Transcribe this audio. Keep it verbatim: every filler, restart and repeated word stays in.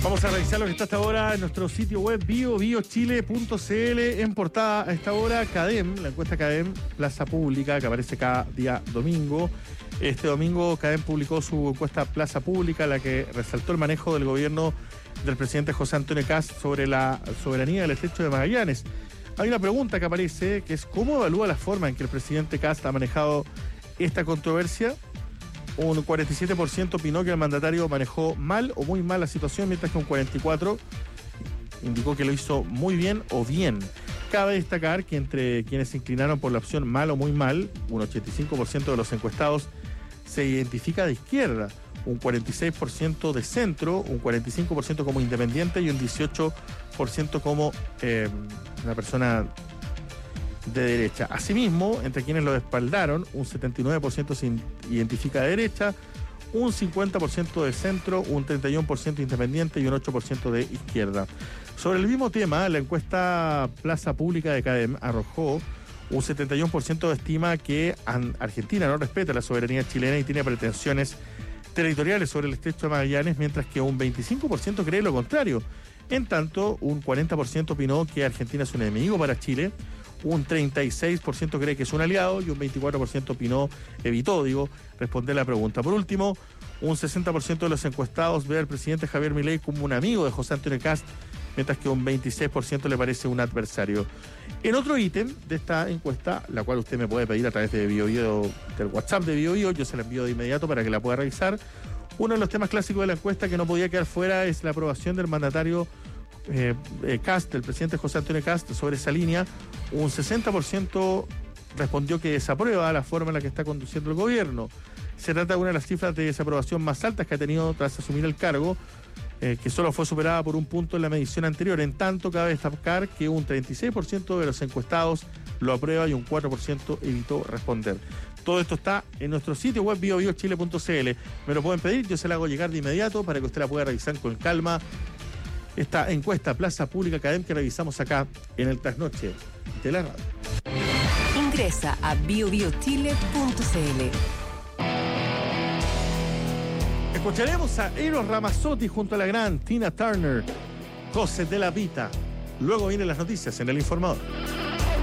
Vamos a revisar lo que está hasta ahora en nuestro sitio web bio bio chile punto c l. En portada a esta hora, CADEM, la encuesta CADEM, Plaza Pública, que aparece cada día domingo. Este domingo CADEM publicó su encuesta Plaza Pública, la que resaltó el manejo del gobierno del presidente José Antonio Kast sobre la soberanía del estrecho de Magallanes. Hay una pregunta que aparece, que es ¿cómo evalúa la forma en que el presidente Kast ha manejado esta controversia? Un cuarenta y siete por ciento opinó que el mandatario manejó mal o muy mal la situación, mientras que un cuarenta y cuatro por ciento indicó que lo hizo muy bien o bien. Cabe destacar que entre quienes se inclinaron por la opción mal o muy mal, un ochenta y cinco por ciento de los encuestados se identifica de izquierda, un cuarenta y seis por ciento de centro, un cuarenta y cinco por ciento como independiente y un dieciocho por ciento como eh, una persona de derecha. Asimismo, entre quienes lo respaldaron, un setenta y nueve por ciento se identifica de derecha, un cincuenta por ciento de centro, un treinta y uno por ciento independiente y un ocho por ciento de izquierda. Sobre el mismo tema, la encuesta Plaza Pública de CADEM arrojó un setenta y uno por ciento estima que Argentina no respeta la soberanía chilena y tiene pretensiones territoriales sobre el estrecho de Magallanes, mientras que un veinticinco por ciento cree lo contrario. En tanto, un cuarenta por ciento opinó que Argentina es un enemigo para Chile, un treinta y seis por ciento cree que es un aliado y un veinticuatro por ciento opinó, evitó, digo, responder la pregunta. Por último, un sesenta por ciento de los encuestados ve al presidente Javier Milei como un amigo de José Antonio Kast, mientras que un veintiséis por ciento le parece un adversario. En otro ítem de esta encuesta, la cual usted me puede pedir a través de Bio Bio, del WhatsApp de Bio Bio, yo se la envío de inmediato para que la pueda revisar. Uno de los temas clásicos de la encuesta que no podía quedar fuera es la aprobación del mandatario eh, eh, Kast, del presidente José Antonio Kast, sobre esa línea. Un sesenta por ciento respondió que desaprueba la forma en la que está conduciendo el gobierno. Se trata de una de las cifras de desaprobación más altas que ha tenido tras asumir el cargo, eh, que solo fue superada por un punto en la medición anterior. En tanto, cabe destacar que un treinta y seis por ciento de los encuestados lo aprueba y un cuatro por ciento evitó responder. Todo esto está en nuestro sitio web bio bio chile punto c l. Me lo pueden pedir, yo se la hago llegar de inmediato para que usted la pueda revisar con calma. Esta encuesta Plaza Pública CADEM que revisamos acá en el Trasnoche de la radio. Ingresa a bio bio chile punto c l. Escucharemos a Eros Ramazzotti junto a la gran Tina Turner, Cose de la Vita. Luego vienen las noticias en El Informador.